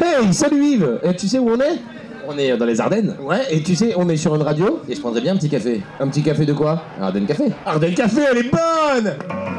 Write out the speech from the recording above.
Hey, salut Yves. Et tu sais où on est? On est dans les Ardennes. Ouais, et tu sais, on est sur une radio. Et je prendrais bien un petit café. Un petit café de quoi? Un Ardennes Café. Ardennes Café, elle est bonne!